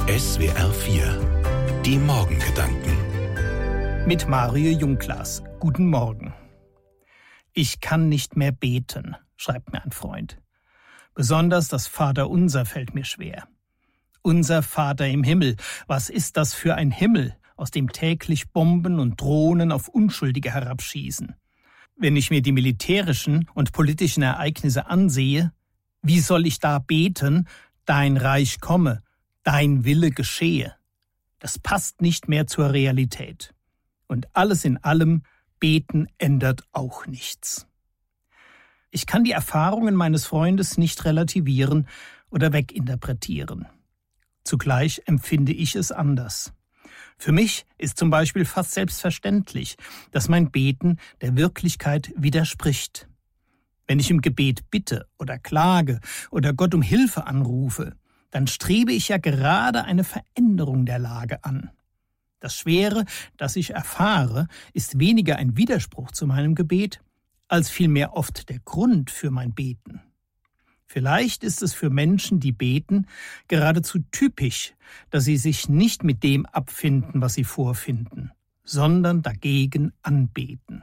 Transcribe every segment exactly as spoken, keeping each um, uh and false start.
S W R vier. Die Morgengedanken. Mit Mario Junglas. Guten Morgen. Ich kann nicht mehr beten, schreibt mir ein Freund. Besonders das Vaterunser fällt mir schwer. Unser Vater im Himmel, was ist das für ein Himmel, aus dem täglich Bomben und Drohnen auf Unschuldige herabschießen? Wenn ich mir die militärischen und politischen Ereignisse ansehe, wie soll ich da beten, dein Reich komme, dein Wille geschehe? Das passt nicht mehr zur Realität. Und alles in allem, beten ändert auch nichts. Ich kann die Erfahrungen meines Freundes nicht relativieren oder weginterpretieren. Zugleich empfinde ich es anders. Für mich ist zum Beispiel fast selbstverständlich, dass mein Beten der Wirklichkeit widerspricht. Wenn ich im Gebet bitte oder klage oder Gott um Hilfe anrufe, dann strebe ich ja gerade eine Veränderung der Lage an. Das Schwere, das ich erfahre, ist weniger ein Widerspruch zu meinem Gebet, als vielmehr oft der Grund für mein Beten. Vielleicht ist es für Menschen, die beten, geradezu typisch, dass sie sich nicht mit dem abfinden, was sie vorfinden, sondern dagegen anbeten.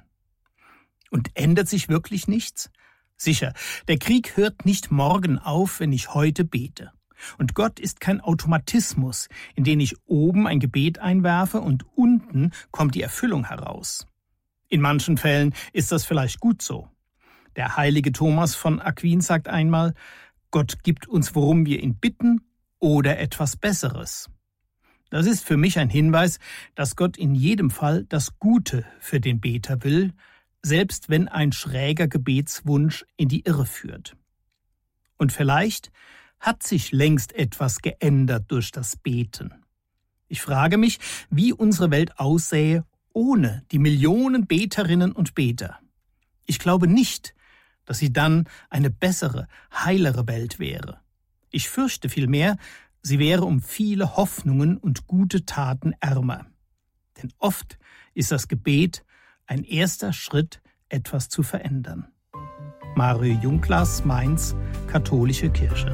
Und ändert sich wirklich nichts? Sicher, der Krieg hört nicht morgen auf, wenn ich heute bete. Und Gott ist kein Automatismus, in den ich oben ein Gebet einwerfe und unten kommt die Erfüllung heraus. In manchen Fällen ist das vielleicht gut so. Der heilige Thomas von Aquin sagt einmal, Gott gibt uns, worum wir ihn bitten, oder etwas Besseres. Das ist für mich ein Hinweis, dass Gott in jedem Fall das Gute für den Beter will, selbst wenn ein schräger Gebetswunsch in die Irre führt. Und vielleicht hat sich längst etwas geändert durch das Beten. Ich frage mich, wie unsere Welt aussähe ohne die Millionen Beterinnen und Beter. Ich glaube nicht, dass sie dann eine bessere, heilere Welt wäre. Ich fürchte vielmehr, sie wäre um viele Hoffnungen und gute Taten ärmer. Denn oft ist das Gebet ein erster Schritt, etwas zu verändern. Mario Junglas, Mainz, Katholische Kirche.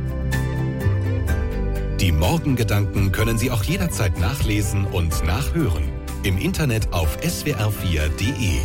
Die Morgengedanken können Sie auch jederzeit nachlesen und nachhören. Im Internet auf S W R vier Punkt de.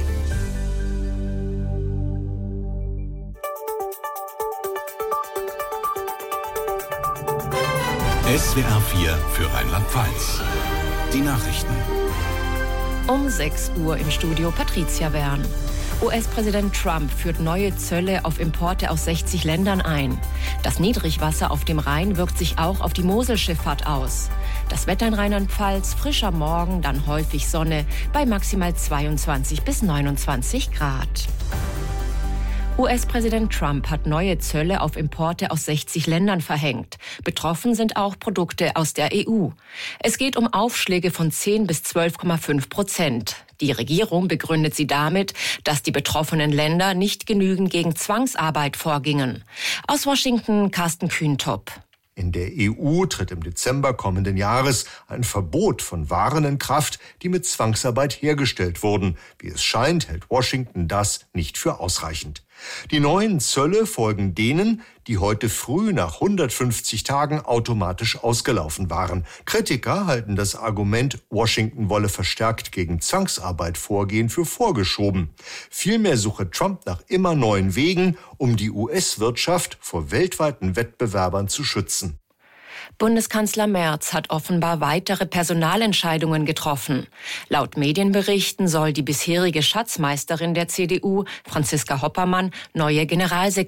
S W R vier für Rheinland-Pfalz. Die Nachrichten. Um sechs Uhr im Studio Patricia Wern. U S-Präsident Trump führt neue Zölle auf Importe aus sechzig Ländern ein. Das Niedrigwasser auf dem Rhein wirkt sich auch auf die Moselschifffahrt aus. Das Wetter in Rheinland-Pfalz, frischer Morgen, dann häufig Sonne bei maximal zweiundzwanzig bis neunundzwanzig Grad. U S-Präsident Trump hat neue Zölle auf Importe aus sechzig Ländern verhängt. Betroffen sind auch Produkte aus der E U. Es geht um Aufschläge von zehn bis zwölf Komma fünf Prozent. Die Regierung begründet sie damit, dass die betroffenen Länder nicht genügend gegen Zwangsarbeit vorgingen. Aus Washington Carsten Kühntop. In der E U tritt im Dezember kommenden Jahres ein Verbot von Waren in Kraft, die mit Zwangsarbeit hergestellt wurden. Wie es scheint, hält Washington das nicht für ausreichend. Die neuen Zölle folgen denen, die heute früh nach hundertfünfzig Tagen automatisch ausgelaufen waren. Kritiker halten das Argument, Washington wolle verstärkt gegen Zwangsarbeit vorgehen, für vorgeschoben. Vielmehr suche Trump nach immer neuen Wegen, um die U S-Wirtschaft vor weltweiten Wettbewerbern zu schützen. Bundeskanzler Merz hat offenbar weitere Personalentscheidungen getroffen. Laut Medienberichten soll die bisherige Schatzmeisterin der C D U, Franziska Hoppermann, neue Generalsekretärin